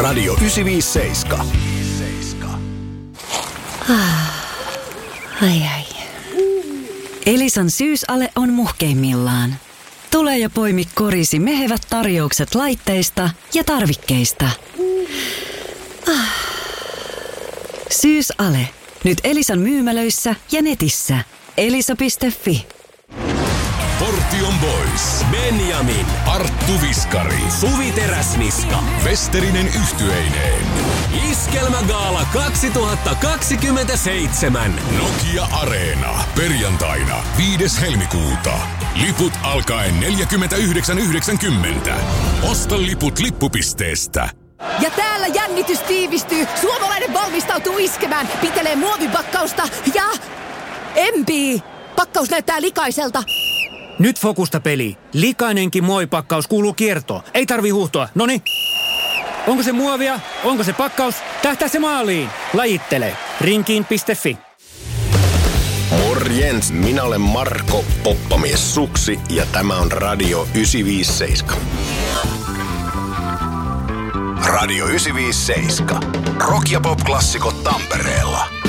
Radio 957. Ai. Elisan syysale on muhkeimmillaan. Tule ja poimi korisi mehevät tarjoukset laitteista ja tarvikkeista. Syysale. Nyt Elisan myymälöissä ja netissä. Elisa.fi. Portion Boys, Benjamin, Arttu Viskari, Suvi Teräsniska, Westerinen yhtyeineen. Iskelmägaala 2027. Nokia Areena. Perjantaina 5. helmikuuta. Liput alkaen 49,90. Osta liput lippupisteestä. Ja täällä jännitys tiivistyy. Suomalainen valmistautuu iskemään. Pitelee muovipakkausta ja empii. Pakkaus näyttää likaiselta. Nyt fokusta peli. Likainenkin muovipakkaus kuuluu kiertoon. Ei tarvi huuhtoa. Noniin. Onko se muovia? Onko se pakkaus? Tähtää se maaliin. Lajittele. Rinkiin.fi. Morjens, minä olen Marko Poppamies Suksi ja tämä on Radio 957. Radio 957. Rock ja pop-klassikot Tampereella.